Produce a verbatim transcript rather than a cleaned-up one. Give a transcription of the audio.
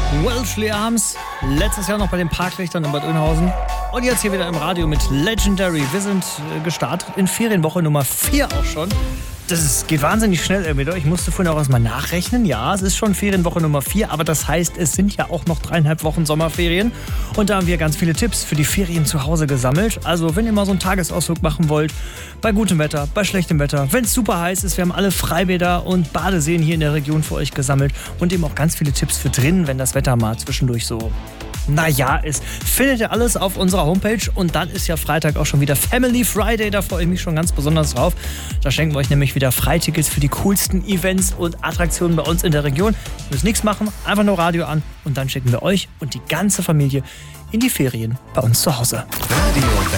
Welshly Arms, letztes Jahr noch bei den Parklichtern in Bad Oeynhausen und jetzt hier wieder im Radio mit Legendary. Wir sind äh, gestartet in Ferienwoche Nummer vier auch schon. Das ist, geht wahnsinnig schnell irgendwie. Ich musste vorhin auch erstmal nachrechnen. Ja, es ist schon Ferienwoche Nummer vier, aber das heißt, es sind ja auch noch dreieinhalb Wochen Sommerferien. Und da haben wir ganz viele Tipps für die Ferien zu Hause gesammelt. Also, wenn ihr mal so einen Tagesausflug machen wollt, bei gutem Wetter, bei schlechtem Wetter, wenn es super heiß ist, wir haben alle Freibäder und Badeseen hier in der Region für euch gesammelt. Und eben auch ganz viele Tipps für drinnen, wenn das Wetter mal zwischendurch so naja ist. Findet ihr alles auf unserer Homepage und dann ist ja Freitag auch schon wieder Family Friday, da freue ich mich schon ganz besonders drauf. Da schenken wir euch nämlich wieder Freitickets für die coolsten Events und Attraktionen bei uns in der Region. Ihr müsst nichts machen, einfach nur Radio an und dann schicken wir euch und die ganze Familie in die Ferien bei uns zu Hause. Radio